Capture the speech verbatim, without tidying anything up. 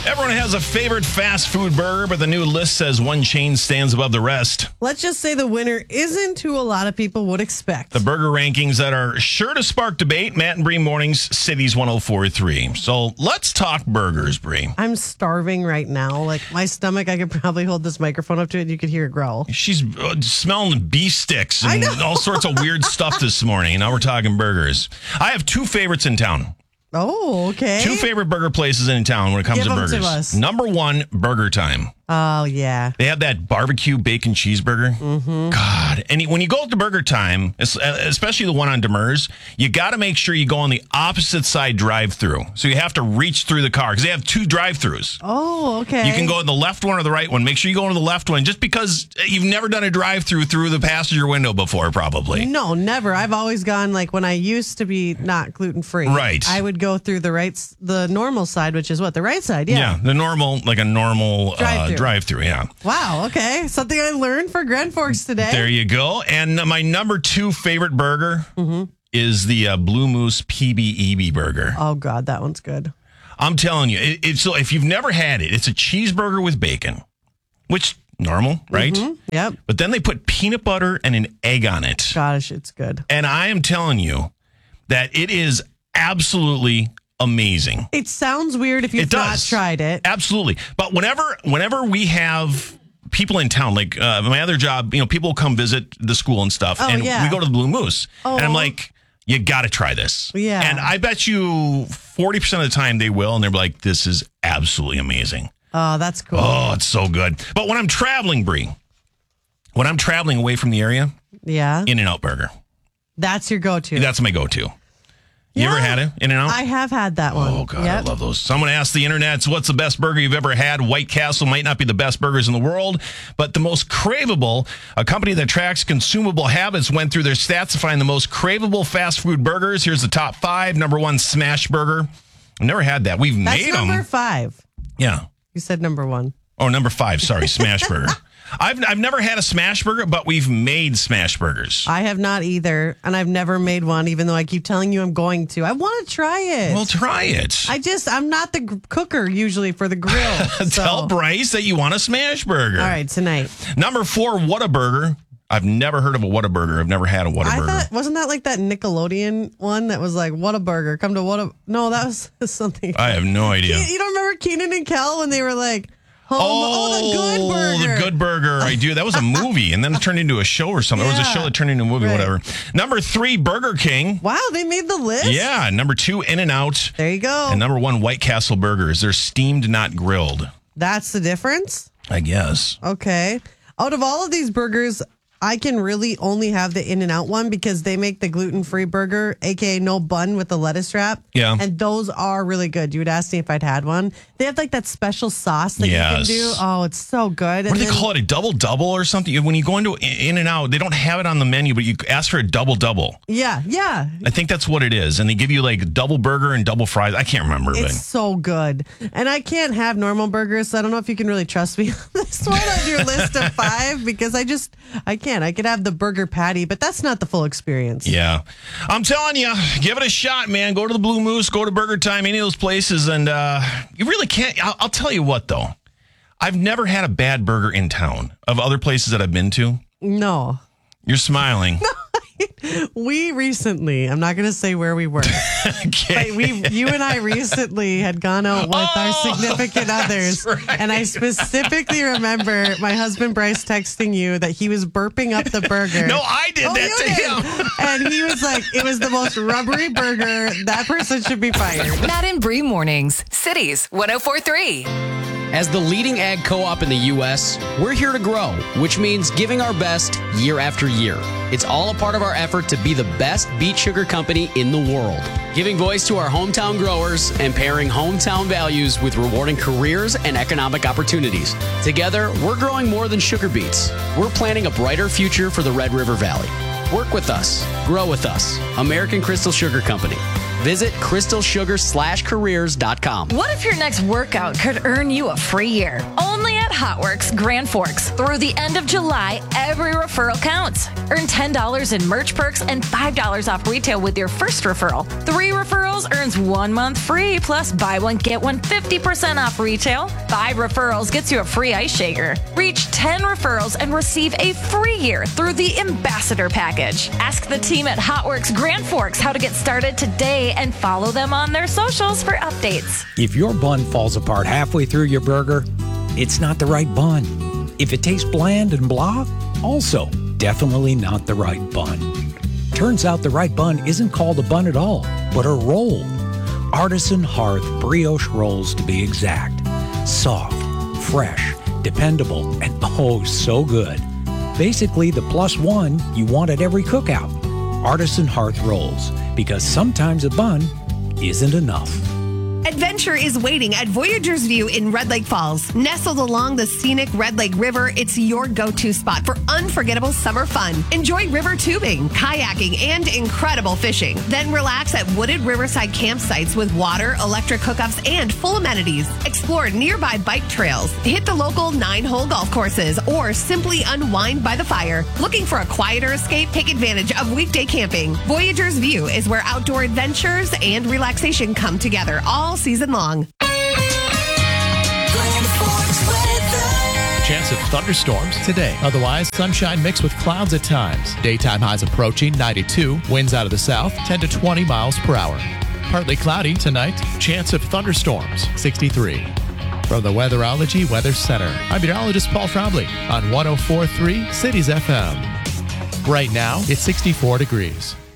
Everyone has a favorite fast food burger, but the new list says one chain stands above the rest. Let's just say the winner isn't who a lot of people would expect. The burger rankings that are sure to spark debate. Matt and Bree Mornings, Cities one oh four point three. So let's talk burgers, Bree. I'm starving right now. Like my stomach, I could probably hold this microphone up to it and you could hear it growl. She's uh, smelling beef sticks and all sorts of weird stuff this morning. Now we're talking burgers. I have two favorites in town. Oh, okay. Two favorite burger places in town when it comes Give to them burgers. to us. Number one, Burger Time. Oh, yeah. They have that barbecue bacon cheeseburger. Mm-hmm. God. And when you go to Burger Time, especially the one on Demers, you got to make sure you go on the opposite side drive-through. So you have to reach through the car because they have two drive-throughs. Oh, okay. You can go to the left one or the right one. Make sure you go to the left one just because you've never done a drive-through through the passenger window before, probably. No, never. I've always gone, like, when I used to be not gluten-free. Right. I would go through the right, the normal side, which is what? The right side, yeah. Yeah, the normal, like a normal Drive-through. Uh, drive-through, yeah. Wow, okay. Something I learned for Grand Forks today. There you go. And my number two favorite burger mm-hmm. is the uh, Blue Moose P B E B burger. Oh, God, that one's good. I'm telling you, it, it's so if you've never had it, it's a cheeseburger with bacon, which normal, right? Mm-hmm. Yep. But then they put peanut butter and an egg on it. Gosh, it's good. And I am telling you that it is absolutely amazing. It sounds weird if you've it not does. tried it. Absolutely. But whenever whenever we have people in town, like uh, my other job, you know, people come visit the school and stuff, oh, and yeah. we go to the Blue Moose. Oh. And I'm like, you got to try this. Yeah. And I bet you forty percent of the time they will, and they're like, this is absolutely amazing. Oh, that's cool. Oh, it's so good. But when I'm traveling, Bree, when I'm traveling away from the area, yeah, In-N-Out Burger. That's your go-to. That's my go-to. You yeah. ever had it? In-N-Out? I have had that one. Oh, God, yep. I love those. Someone asked the internet, what's the best burger you've ever had? White Castle might not be the best burgers in the world, but the most craveable, a company that tracks consumable habits, went through their stats to find the most craveable fast food burgers. Here's the top five. Number one, Smash Burger. I've never had that. We've That's made them. number five. Yeah. You said number one. Oh, number five. Sorry, Smash Burger. I've I've never had a Smash Burger, but we've made Smash Burgers. I have not either, and I've never made one, even though I keep telling you I'm going to. I want to try it. Well, try it. I just, I'm not the g- cooker usually for the grill. so. Tell Bryce that you want a Smash Burger. All right, tonight. Number four, Whataburger. I've never heard of a Whataburger. I've never had a Whataburger. I thought, wasn't that like that Nickelodeon one that was like, Whataburger, come to Whata... No, that was something. I have no idea. You, you don't remember Keenan and Kel when they were like, home, Oh, oh, the Good Burger. The Good Burger. I do. That was a movie, and then it turned into a show or something. Yeah. It was a show that turned into a movie, Right. whatever. Number three, Burger King. Wow, they made the list? Yeah. Number two, In-N-Out. There you go. And number one, White Castle Burgers. They're steamed, not grilled. That's the difference? I guess. Okay. Out of all of these burgers, I can really only have the In-N-Out one because they make the gluten-free burger, a k a no bun with the lettuce wrap. Yeah. And those are really good. You would ask me if I'd had one. They have like that special sauce that Yes. you can do. Oh, it's so good. What do they call it? A double-double or something? When you go into In-N-Out, they don't have it on the menu, but you ask for a double-double. Yeah, yeah. I think that's what it is. And they give you like double burger and double fries. I can't remember. It's but so good. And I can't have normal burgers, so I don't know if you can really trust me on this one on your list of five because I just, I can't. I could have the burger patty, but that's not the full experience. Yeah. I'm telling you, give it a shot, man. Go to the Blue Moose, go to Burger Time, any of those places, and uh, you really can't. I'll, I'll tell you what, though. I've never had a bad burger in town of other places that I've been to. No. You're smiling. We recently, I'm not going to say where we were, Okay. but we, you and I recently had gone out with Oh, our significant others. right. And I specifically remember my husband Bryce texting you that he was burping up the burger. No, I did Oh, that you to did. him. And he was like, it was the most rubbery burger. That person should be fired. Matt and Bree Mornings, Cities one oh four point three. As the leading ag co-op in the U S, we're here to grow, which means giving our best year after year. It's all a part of our effort to be the best beet sugar company in the world, giving voice to our hometown growers and pairing hometown values with rewarding careers and economic opportunities. Together, we're growing more than sugar beets. We're planning a brighter future for the Red River Valley. Work with us. Grow with us. American Crystal Sugar Company. Visit crystal sugar slash careers dot com. What if your next workout could earn you a free year? Only at Hotworks Grand Forks. Through the end of July, every referral counts. Earn ten dollars in merch perks and five dollars off retail with your first referral. Three referrals earns one month free, plus buy one, get one fifty percent off retail. Five referrals gets you a free ice shaker. Reach ten referrals and receive a free year through the Ambassador Package. Ask the team at Hotworks Grand Forks how to get started today and follow them on their socials for updates. If your bun falls apart halfway through your burger, it's not the right bun. If it tastes bland and blah, also definitely not the right bun. Turns out the right bun isn't called a bun at all, but a roll. Artisan Hearth brioche rolls, to be exact. Soft, fresh, dependable, and oh, so good. Basically, the plus one you want at every cookout. Artisan Hearth rolls, because sometimes a bun isn't enough. Adventure is waiting at Voyager's View in Red Lake Falls. Nestled along the scenic Red Lake River, it's your go-to spot for unforgettable summer fun. Enjoy river tubing, kayaking, and incredible fishing. Then relax at wooded riverside campsites with water, electric hookups, and full amenities. Explore nearby bike trails, hit the local nine-hole golf courses, or simply unwind by the fire. Looking for a quieter escape? Take advantage of weekday camping. Voyager's View is where outdoor adventures and relaxation come together all season long. Chance of thunderstorms today. Otherwise, sunshine mixed with clouds at times. Daytime highs approaching ninety-two. Winds out of the south, ten to twenty miles per hour. Partly cloudy tonight. Chance of thunderstorms, sixty-three. From the Weatherology Weather Center, I'm meteorologist Paul Trombley on one oh four point three Cities F M. Right now, it's sixty-four degrees.